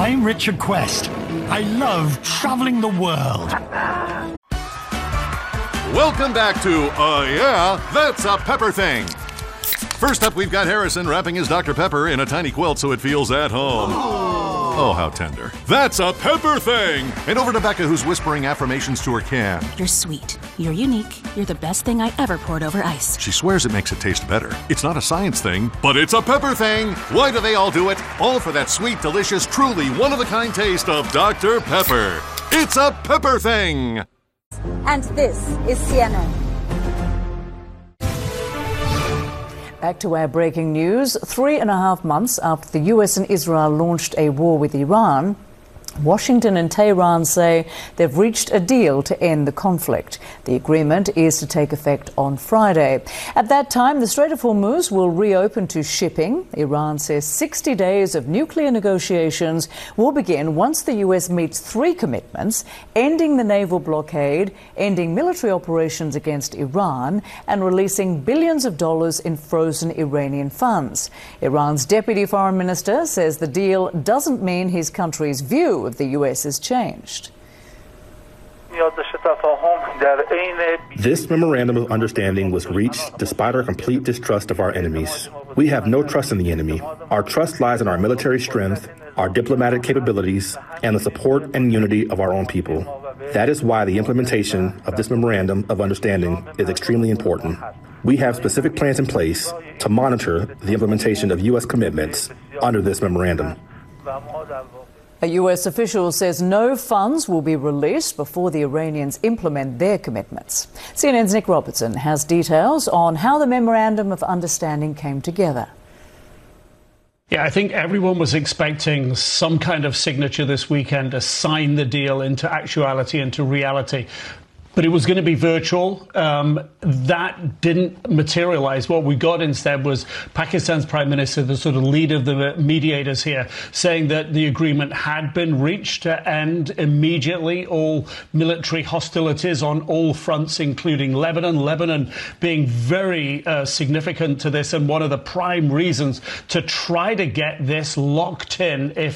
I'm Richard Quest. I love traveling the world. Welcome back to Yeah, That's a Pepper Thing. First up, we've got Harrison wrapping his Dr. Pepper in a tiny quilt so it feels at home. Oh, how tender. That's a pepper thing! And over to Becca, who's whispering affirmations to her can. You're sweet. You're unique. You're the best thing I ever poured over ice. She swears it makes it taste better. It's not a science thing, but it's a pepper thing! Why do they all do it? All for that sweet, delicious, truly one-of-a-kind taste of Dr. Pepper. It's a pepper thing! And this is CNN. Back to our breaking news. 3.5 months after the US and Israel launched a war with Iran, Washington and Tehran say they've reached a deal to end the conflict. The agreement is to take effect on Friday. At that time, the Strait of Hormuz will reopen to shipping. Iran says 60 days of nuclear negotiations will begin once the US meets 3 commitments: ending the naval blockade, ending military operations against Iran, and releasing billions of dollars in frozen Iranian funds. Iran's deputy foreign minister says the deal doesn't mean his country's view of the US has changed. This memorandum of understanding was reached despite our complete distrust of our enemies. We have no trust in the enemy. Our trust lies in our military strength, our diplomatic capabilities, and the support and unity of our own people. That is why the implementation of this memorandum of understanding is extremely important. We have specific plans in place to monitor the implementation of U.S. commitments under this memorandum. A US official says no funds will be released before the Iranians implement their commitments. CNN's Nick Robertson has details on how the Memorandum of Understanding came together. Yeah, I think everyone was expecting some kind of signature this weekend to sign the deal into actuality, into reality. But it was going to be virtual. That didn't materialize. What we got instead was Pakistan's Prime Minister, the sort of leader of the mediators here, saying that the agreement had been reached to end immediately all military hostilities on all fronts, including Lebanon. Lebanon being very significant to this and one of the prime reasons to try to get this locked in if